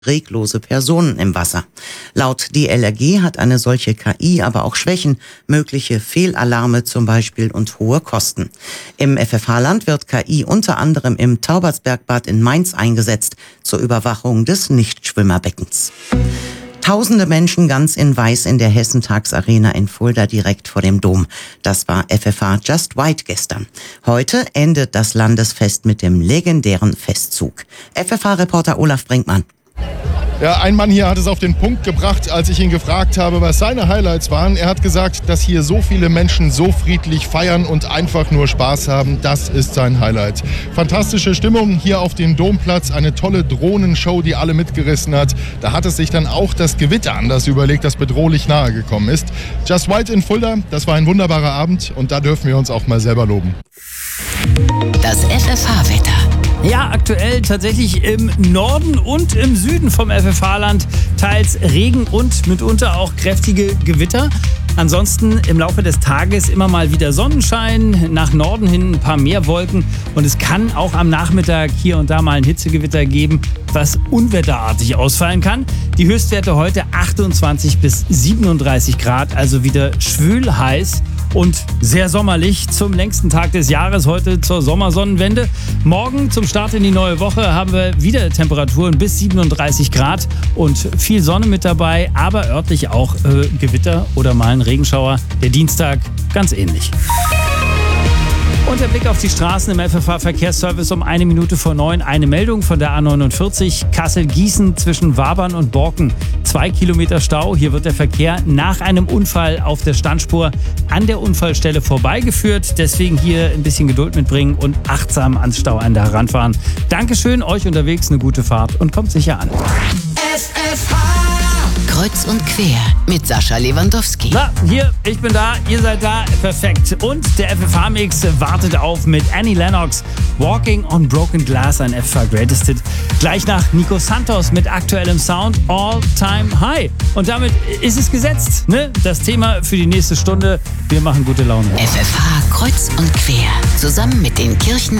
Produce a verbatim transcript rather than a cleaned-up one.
reglose Personen im Wasser. Laut D L R G hat eine solche K I aber auch Schwächen, mögliche Fehlalarme zum Beispiel und hohe Kosten. Im F F H-Land wird K I unter anderem im Taubertsbergbad in Mainz eingesetzt, zur Überwachung des Nichtschwimmerbeckens. Tausende Menschen ganz in Weiß in der Hessentagsarena in Fulda direkt vor dem Dom. Das war F F H Just White gestern. Heute endet das Landesfest mit dem legendären Festzug. F F H-Reporter Olaf Brinkmann. Ja, ein Mann hier hat es auf den Punkt gebracht, als ich ihn gefragt habe, was seine Highlights waren. Er hat gesagt, dass hier so viele Menschen so friedlich feiern und einfach nur Spaß haben. Das ist sein Highlight. Fantastische Stimmung hier auf dem Domplatz, eine tolle Drohnenshow, die alle mitgerissen hat. Da hat es sich dann auch das Gewitter anders überlegt, das bedrohlich nahe gekommen ist. Just White in Fulda, das war ein wunderbarer Abend und da dürfen wir uns auch mal selber loben. Das F F H-Wetter. Ja, aktuell tatsächlich im Norden und im Süden vom F F H-Land teils Regen und mitunter auch kräftige Gewitter. Ansonsten im Laufe des Tages immer mal wieder Sonnenschein, nach Norden hin ein paar mehr Wolken und es kann auch am Nachmittag hier und da mal ein Hitzegewitter geben, was unwetterartig ausfallen kann. Die Höchstwerte heute achtundzwanzig bis siebenunddreißig Grad, also wieder schwül heiß und sehr sommerlich zum längsten Tag des Jahres, heute zur Sommersonnenwende. Morgen zum Start in die neue Woche haben wir wieder Temperaturen bis siebenunddreißig Grad und viel Sonne mit dabei, aber örtlich auch äh, Gewitter oder mal ein Regenschauer. Der Dienstag ganz ähnlich. Und der Blick auf die Straßen im F F H-Verkehrsservice um eine Minute vor neun. Eine Meldung von der A neunundvierzig Kassel-Gießen zwischen Wabern und Borken. Zwei Kilometer Stau. Hier wird der Verkehr nach einem Unfall auf der Standspur an der Unfallstelle vorbeigeführt. Deswegen hier ein bisschen Geduld mitbringen und achtsam ans Stauende heranfahren. Dankeschön, euch unterwegs eine gute Fahrt und kommt sicher an. F F H Kreuz und quer mit Sascha Lewandowski. Na, hier, ich bin da, ihr seid da, perfekt. Und der F F H-Mix wartet auf mit Annie Lennox, Walking on Broken Glass, ein F F H Greatest Hit. Gleich nach Nico Santos mit aktuellem Sound, All Time High. Und damit ist es gesetzt, ne? Das Thema für die nächste Stunde. Wir machen gute Laune. F F H Kreuz und quer, zusammen mit den Kirchen